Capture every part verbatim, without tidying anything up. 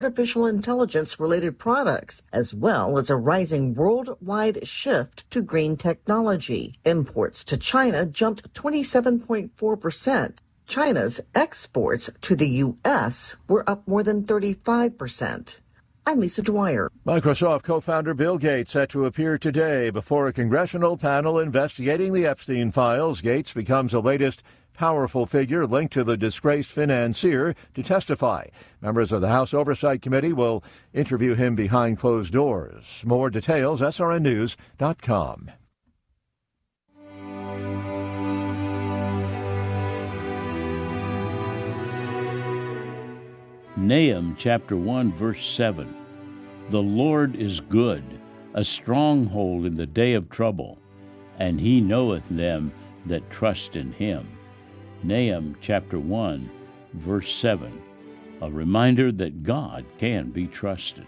artificial intelligence-related products, as well as a rising worldwide shift to green technology. Imports to China jumped twenty-seven point four percent. China's exports to the U S were up more than thirty-five percent. I'm Lisa Dwyer. Microsoft co-founder Bill Gates set to appear today before a congressional panel investigating the Epstein files. Gates becomes the latest powerful figure linked to the disgraced financier to testify. Members of the House Oversight Committee will interview him behind closed doors. More details, S R N news dot com. Nahum chapter one, verse seven. The Lord is good, a stronghold in the day of trouble, and he knoweth them that trust in him. Nahum chapter one, verse seven. A reminder that God can be trusted.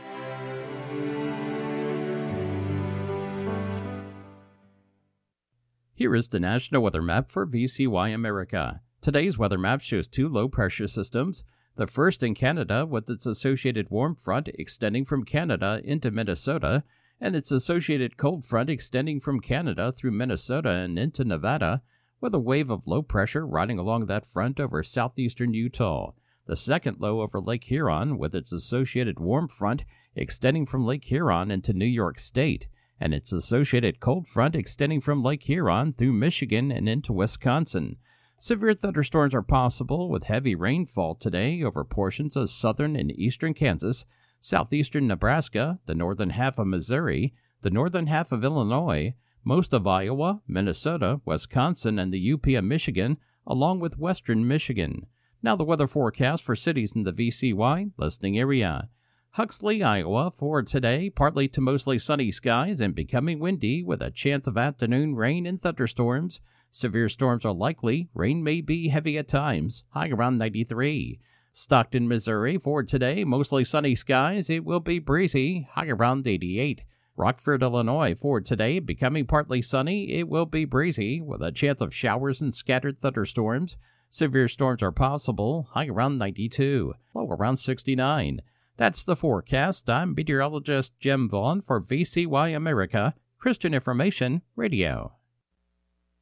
Here is the National Weather Map for V C Y America. Today's weather map shows two low-pressure systems. The first in Canada with its associated warm front extending from Canada into Minnesota, and its associated cold front extending from Canada through Minnesota and into Nevada, with a wave of low pressure riding along that front over southeastern Utah. The second low over Lake Huron with its associated warm front extending from Lake Huron into New York State, and its associated cold front extending from Lake Huron through Michigan and into Wisconsin. Severe thunderstorms are possible with heavy rainfall today over portions of southern and eastern Kansas, southeastern Nebraska, the northern half of Missouri, the northern half of Illinois, most of Iowa, Minnesota, Wisconsin, and the U P of Michigan, along with western Michigan. Now the weather forecast for cities in the V C Y listening area. Huxley, Iowa, for today, partly to mostly sunny skies and becoming windy with a chance of afternoon rain and thunderstorms. Severe storms are likely. Rain may be heavy at times. High around ninety-three. Stockton, Missouri, for today, mostly sunny skies. It will be breezy. High around eighty-eight. Rockford, Illinois, for today, becoming partly sunny. It will be breezy with a chance of showers and scattered thunderstorms. Severe storms are possible. High around ninety-two. Low around sixty-nine. That's the forecast. I'm meteorologist Jim Vaughn for V C Y America, Christian Information Radio.